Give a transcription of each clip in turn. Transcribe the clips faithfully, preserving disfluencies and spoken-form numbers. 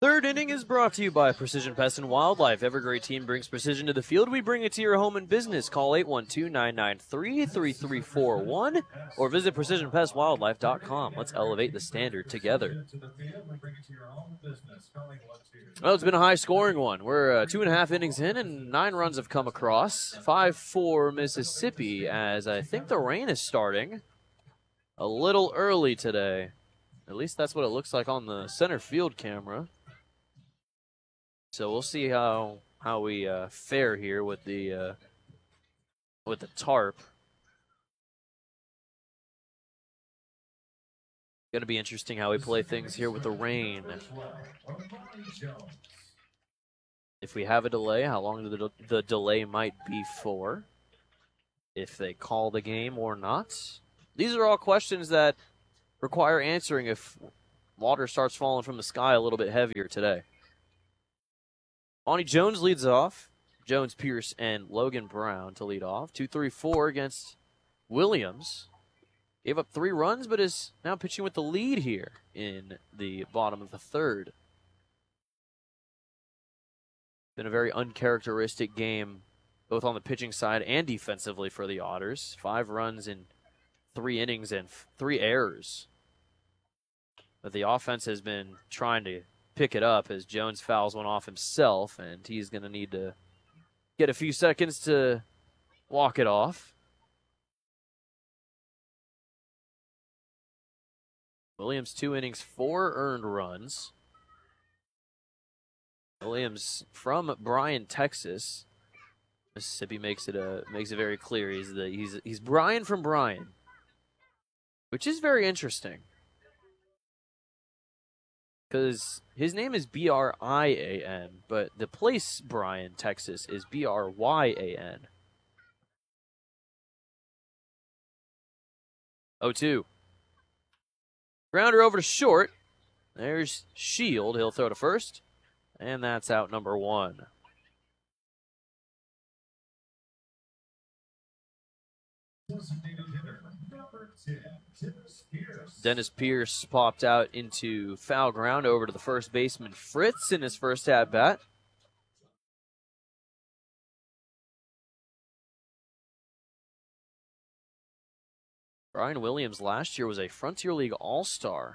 Third inning is brought to you by Precision Pest and Wildlife. Every great team brings precision to the field. We bring it to your home and business. Call eight one two, nine nine three, three three four one or visit precision pest wildlife dot com. Let's elevate the standard together. Well, it's been a high-scoring one. We're uh, two and a half innings in, and nine runs have come across. five four Mississippi, as I think the rain is starting a little early today. At least that's what it looks like on the center field camera. So we'll see how how we uh, fare here with the uh, with the tarp. Going to be interesting how we play things here with the rain. If we have a delay, how long the, the delay might be for. If they call the game or not. These are all questions that require answering if water starts falling from the sky a little bit heavier today. Monty Jones leads off. Jones, Pierce, and Logan Brown to lead off. two three four against Williams. Gave up three runs, but is now pitching with the lead here in the bottom of the third. Been a very uncharacteristic game, both on the pitching side and defensively for the Otters. Five runs in three innings and three errors. But the offense has been trying to pick it up as Jones fouls one off himself, and he's going to need to get a few seconds to walk it off. Williams, two innings, four earned runs. Williams from Bryan, Texas. Mississippi makes it a makes it very clear he's the he's he's Brian from Bryan, which is very interesting. Because his name is B R I A N, but the place Bryan, Texas is B R Y A N. oh two. Grounder over to short. There's Shield. He'll throw to first. And that's out number one. Dennis Pierce popped out into foul ground over to the first baseman Fritz in his first at-bat. Brian Williams last year was a Frontier League All-Star.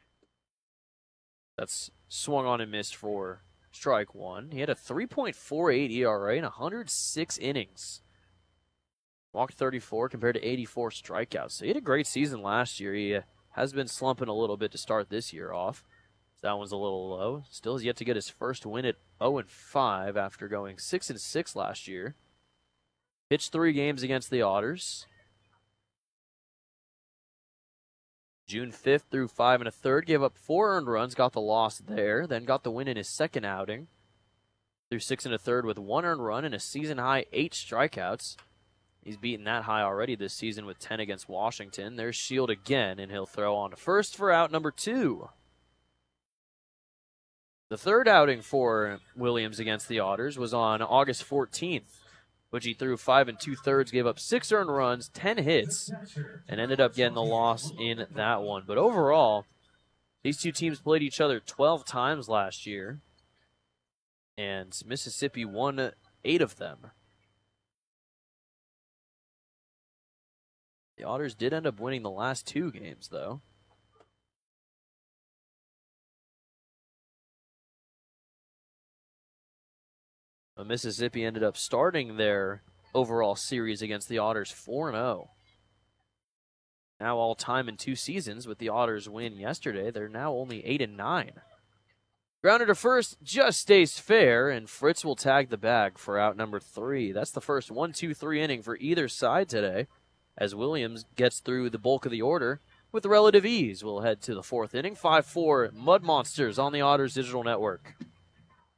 That's swung on and missed for strike one. He had a three point four eight E R A in one hundred six innings. Walked thirty-four compared to eighty-four strikeouts. So he had a great season last year. He uh, has been slumping a little bit to start this year off. So that one's a little low. Still has yet to get his first win at oh and five after going six and six last year. Pitched three games against the Otters. June fifth through five and a third. Gave up four earned runs. Got the loss there. Then got the win in his second outing. Through six and a third with one earned run and a season-high eight strikeouts. He's beaten that high already this season with ten against Washington. There's Shield again, and he'll throw on to first for out number two. The third outing for Williams against the Otters was on August fourteenth, which he threw five and two-thirds, gave up six earned runs, ten hits, and ended up getting the loss in that one. But overall, these two teams played each other twelve times last year, and Mississippi won eight of them. The Otters did end up winning the last two games, though. But Mississippi ended up starting their overall series against the Otters four and oh. Now all time in two seasons with the Otters win yesterday. They're now only eight and nine. Grounder to first just stays fair, and Fritz will tag the bag for out number three. That's the first one two three inning for either side today, as Williams gets through the bulk of the order with relative ease. We'll head to the fourth inning. five four Mud Monsters on the Otters Digital Network.